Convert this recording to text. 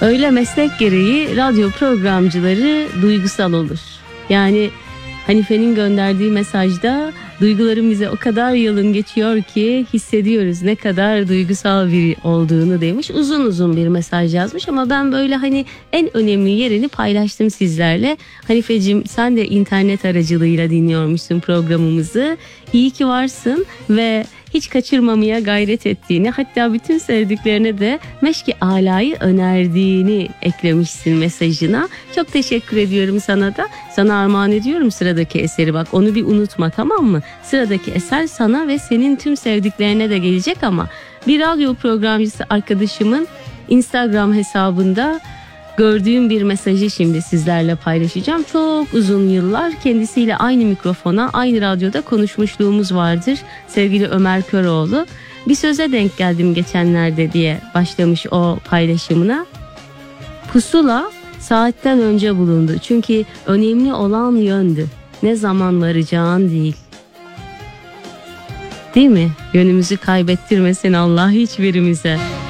Öyle meslek gereği radyo programcıları duygusal olur. Yani Hanife'nin gönderdiği mesajda duygularım bize o kadar yalın geçiyor ki hissediyoruz ne kadar duygusal biri olduğunu demiş. Uzun uzun bir mesaj yazmış ama ben böyle hani en önemli yerini paylaştım sizlerle. Hanifeciğim, sen de internet aracılığıyla dinliyormuşsun programımızı. İyi ki varsın ve hiç kaçırmamaya gayret ettiğini, hatta bütün sevdiklerine de Meşki Ala'yı önerdiğini eklemişsin mesajına. Çok teşekkür ediyorum sana da. Sana armağan ediyorum sıradaki eseri, bak onu bir unutma, tamam mı? Sıradaki eser sana ve senin tüm sevdiklerine de gelecek ama bir radyo programcısı arkadaşımın Instagram hesabında gördüğüm bir mesajı şimdi sizlerle paylaşacağım. Çok uzun yıllar kendisiyle aynı mikrofona, aynı radyoda konuşmuşluğumuz vardır. Sevgili Ömer Köroğlu. Bir söze denk geldim geçenlerde diye başlamış o paylaşımına. Pusula saatten önce bulundu. Çünkü önemli olan yöndü. Ne zaman varacağın değil. Değil mi? Yönümüzü kaybettirmesin Allah hiçbirimize.